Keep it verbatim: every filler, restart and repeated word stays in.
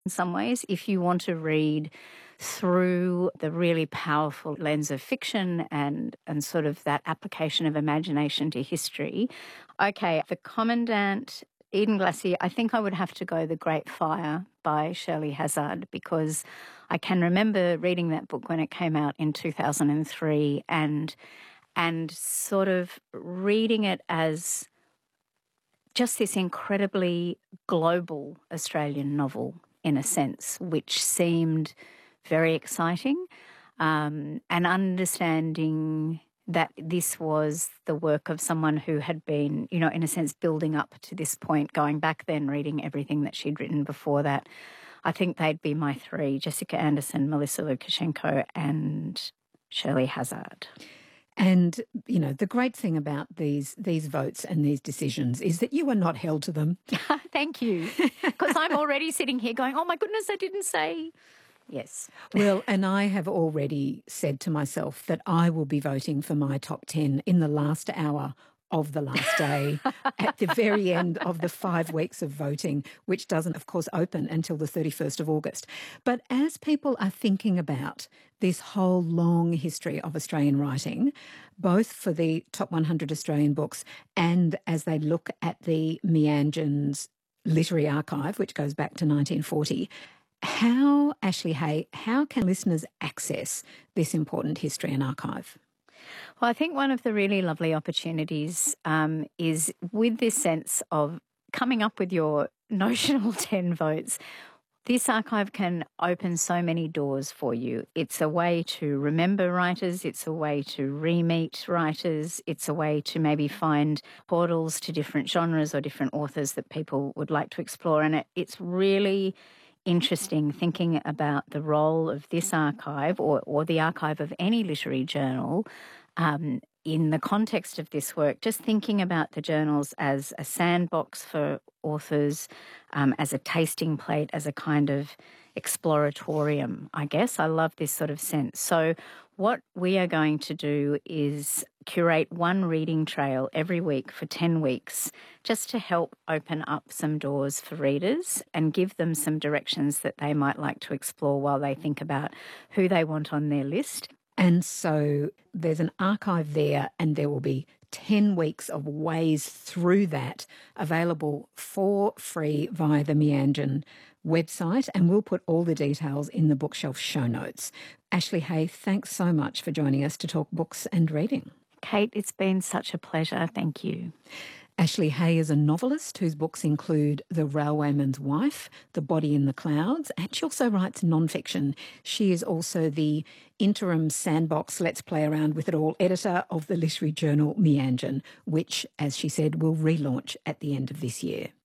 in some ways. If you want to read through the really powerful lens of fiction and, and sort of that application of imagination to history, okay, The Commandant, Eden Glacier, I think I would have to go The Great Fire by Shirley Hazzard, because I can remember reading that book when it came out in two thousand three and and sort of reading it as just this incredibly global Australian novel, in a sense, which seemed very exciting, um, and understanding that this was the work of someone who had been, you know, in a sense, building up to this point, going back then, reading everything that she'd written before that. I think they'd be my three: Jessica Anderson, Melissa Lukashenko, and Shirley Hazzard. And, you know, the great thing about these these votes and these decisions is that you are not held to them. Thank you. Because I'm already sitting here going, oh, my goodness, I didn't say yes. Well, and I have already said to myself that I will be voting for my top ten in the last hour of the last day, at the very end of the five weeks of voting, which doesn't, of course, open until the thirty-first of August. But as people are thinking about this whole long history of Australian writing, both for the top one hundred Australian books and as they look at the Meanjin's literary archive, which goes back to nineteen forty, how, Ashley Hay, how can listeners access this important history and archive? Well, I think one of the really lovely opportunities um, is with this sense of coming up with your notional ten votes. This archive can open so many doors for you. It's a way to remember writers. It's a way to re-meet writers. It's a way to maybe find portals to different genres or different authors that people would like to explore. And it, it's really interesting thinking about the role of this archive or, or the archive of any literary journal um, in the context of this work, just thinking about the journals as a sandbox for authors, um, as a tasting plate, as a kind of exploratorium, I guess. I love this sort of sense. So what we are going to do is curate one reading trail every week for ten weeks, just to help open up some doors for readers and give them some directions that they might like to explore while they think about who they want on their list. And so there's an archive there, and there will be ten weeks of ways through that available for free via the Meanjin website, and we'll put all the details in the Bookshelf show notes. Ashley Hay, thanks so much for joining us to talk books and reading. Kate, it's been such a pleasure. Thank you. Ashley Hay is a novelist whose books include The Railwayman's Wife, The Body in the Clouds, and she also writes non-fiction. She is also the interim sandbox Let's Play Around With It All editor of the literary journal Meanjin, which, as she said, will relaunch at the end of this year.